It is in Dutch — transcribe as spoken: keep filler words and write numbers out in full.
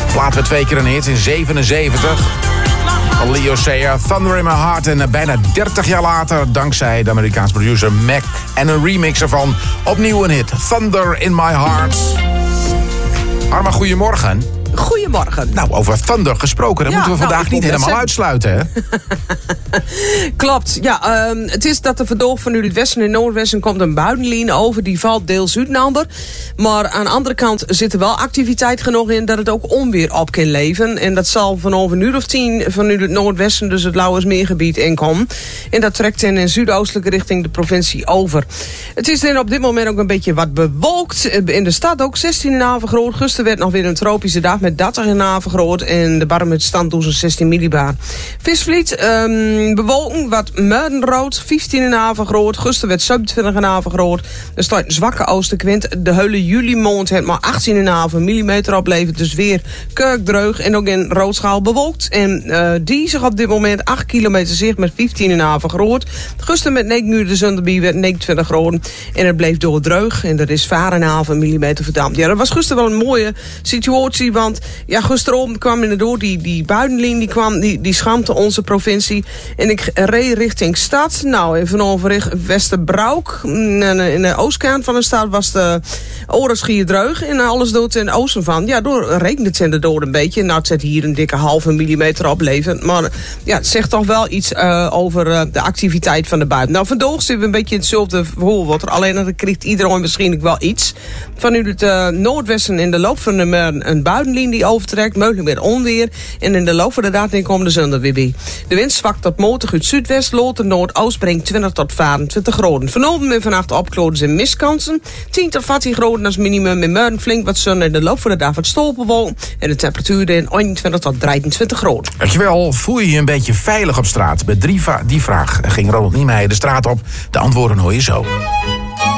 Plaat we twee keer een hit in zevenenzeventig. Leo Sayer, Thunder in My Heart. En uh, bijna dertig jaar later, dankzij de Amerikaanse producer Mac en een remix ervan, opnieuw een hit. Thunder in My Heart. Arma, goedemorgen. Goedemorgen. Nou, over Thunder gesproken, dat ja, moeten we nou, vandaag niet helemaal zeggen. uitsluiten, hè? Klopt, ja. Um, het is dat de verdoog van het westen en noordwesten komt een buitenlijn over. Die valt deels Zuid-Nander. Maar aan de andere kant zit er wel activiteit genoeg in dat het ook onweer op kan leven. En dat zal van over een uur of tien vanuit het noordwesten, dus het Lauwersmeergebied, inkomen. En dat trekt in een zuidoostelijke richting de provincie over. Het is dan op dit moment ook een beetje wat bewolkt. In de stad ook zestien komma vijf groot. Gisteren werd nog weer een tropische dag met dertig komma vijf groot. En de barometerstand doet zo'n zestien millibar. Visvliet, um, bewolken, wat muidenrood, vijftien komma vijf groot. Gisteren werd zevenentwintig komma vijf groot. Er staat een zwakke oostenwind. De hele juli maand heeft maar achttien komma vijf millimeter opleverd. Dus weer kurkdreug en ook in roodschaal bewolkt. En uh, die zich op dit moment acht kilometer zicht met vijftien komma vijf groot. Gisteren met negen uur de zonderbie werd negenentwintig groot. En het bleef doordreug. En er is vijf komma vijf millimeter verdampt. Ja, dat was gisteren wel een mooie situatie. Want ja, gisteravond kwam inderdaad die, die buitenlijn, die kwam, die, die schampte onze provincie. En ik reed richting stad. Nou, en vanaf Westerbroek, in de oostkant van de stad, was de oren dreug. En alles doet in het oosten van. Ja, door regent het inderdaad een beetje. Nou, het zet hier een dikke halve millimeter oplevend. Maar ja, het zegt toch wel iets uh, over uh, de activiteit van de buiten. Nou, vandaag zitten we een beetje in hetzelfde verhoor. Alleen dan krijgt iedereen waarschijnlijk wel iets. Vanuit het uh, noordwesten in de loop van de een, een buitenlijn die overtrekt. Mogelijk met onweer. En in de loop van de dag komt de zon er weer bij. De wind zwakt tot matig uit zuidwest. Lood en noordoost brengt twintig tot vijfentwintig graden. Vanavond en vannacht opklodens en mistkansen. tien tot veertien graden als minimum. Met muiden flink wat zon in de loop van de dag wat stolpenwolken. En de temperatuur in eenentwintig tot drieëntwintig graden. Dankjewel. Voel je je een beetje veilig op straat? Bij drie va- die vraag ging Ronald Niemeyer de straat op. De antwoorden hoor je zo.